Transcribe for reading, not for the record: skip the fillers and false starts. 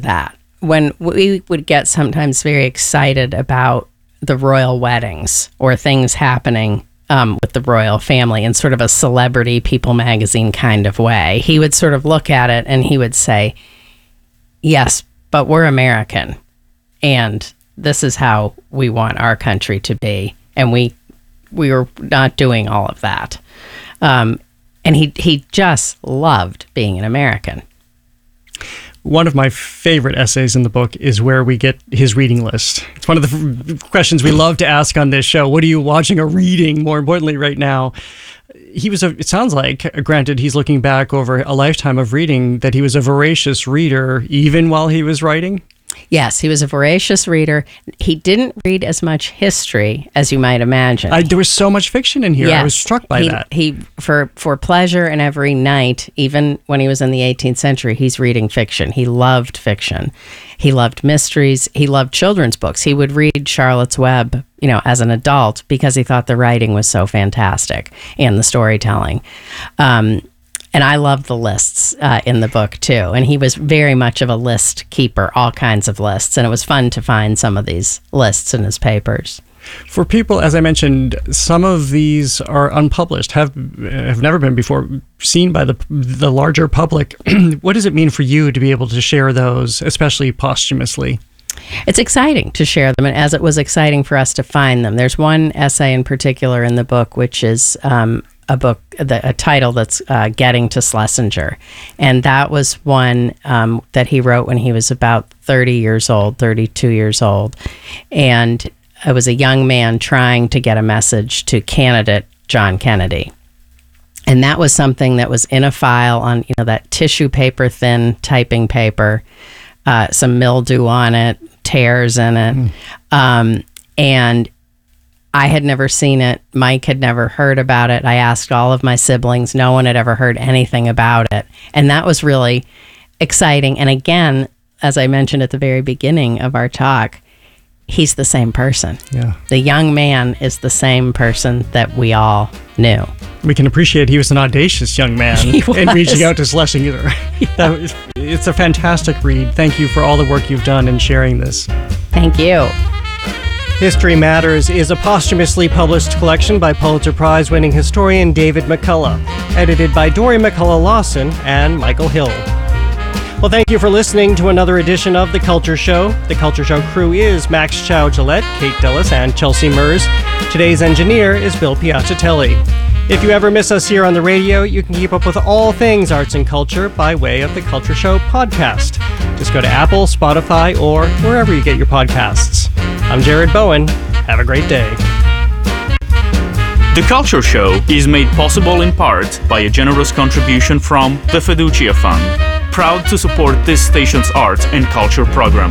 that. When we would get sometimes very excited about the royal weddings or things happening with the royal family in sort of a celebrity People magazine kind of way, he would sort of look at it and he would say, yes, but we're American, and this is how we want our country to be, and we were not doing all of that. And he just loved being an American. One of my favorite essays in the book is where we get his reading list. It's one of the questions we love to ask on this show. What are you watching or reading, more importantly, right now? It sounds like, granted, he's looking back over a lifetime of reading, that he was a voracious reader even while he was writing? Yes, he was a voracious reader. He didn't read as much history as you might imagine. There was so much fiction in here. Yes, I was struck by that. He for pleasure, and every night, even when he was in the 18th century, he's reading fiction. He loved fiction. He loved mysteries. He loved children's books. He would read Charlotte's Web, as an adult, because he thought the writing was so fantastic and the storytelling. And I love the lists in the book, too. And he was very much of a list keeper, all kinds of lists. And it was fun to find some of these lists in his papers. For people, as I mentioned, some of these are unpublished, have never been before seen by the larger public. What does it mean for you to be able to share those, especially posthumously? It's exciting to share them, and as it was exciting for us to find them. There's one essay in particular in the book, which is a title that's Getting to Schlesinger. And that was one that he wrote when he was about 32 years old. And it was a young man trying to get a message to candidate John Kennedy. And that was something that was in a file on, that tissue paper, thin typing paper, some mildew on it, tears in it. And I had never seen it. Mike had never heard about it. I asked all of my siblings. No one had ever heard anything about it. And that was really exciting. And again, as I mentioned at the very beginning of our talk, he's the same person. Yeah. The young man is the same person that we all knew. We can appreciate he was an audacious young man in reaching out to Schlesinger. Yeah. It's a fantastic read. Thank you for all the work you've done in sharing this. Thank you. History Matters is a posthumously published collection by Pulitzer Prize-winning historian David McCullough, edited by Dory McCullough Lawson and Michael Hill. Well, thank you for listening to another edition of The Culture Show. The Culture Show crew is Max Chow-Gillette, Kate Dillis, and Chelsea Mers. Today's engineer is Bill Piacitelli. If you ever miss us here on the radio, you can keep up with all things arts and culture by way of The Culture Show podcast. Just go to Apple, Spotify, or wherever you get your podcasts. I'm Jared Bowen. Have a great day. The Culture Show is made possible in part by a generous contribution from the Fiducia Fund, proud to support this station's arts and culture program.